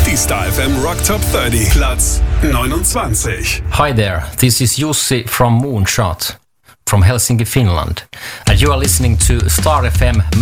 Die Star FM Rock Top 30, Platz 29. Hi there, this is Jussi from Moonshot, from Helsinki, Finland. And you are listening to Star FM